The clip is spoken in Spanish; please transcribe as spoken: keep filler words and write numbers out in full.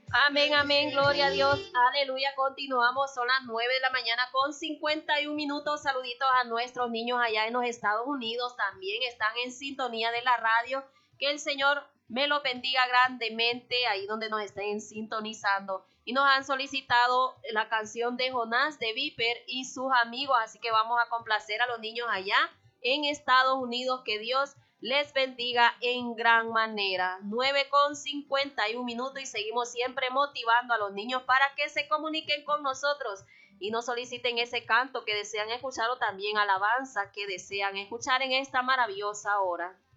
Amén, amén, gloria a Dios, aleluya. Continuamos, son las nueve de la mañana con cincuenta y un minutos. Saluditos a nuestros niños allá en los Estados Unidos, también están en sintonía de la radio. Que el Señor me lo bendiga grandemente ahí donde nos estén sintonizando. Y nos han solicitado la canción de Jonás de Viper y sus amigos, así que vamos a complacer a los niños allá en Estados Unidos. Que Dios les bendiga en gran manera. nueve con cincuenta y un minutos y seguimos siempre motivando a los niños para que se comuniquen con nosotros y nos soliciten ese canto que desean escuchar o también alabanza que desean escuchar en esta maravillosa hora.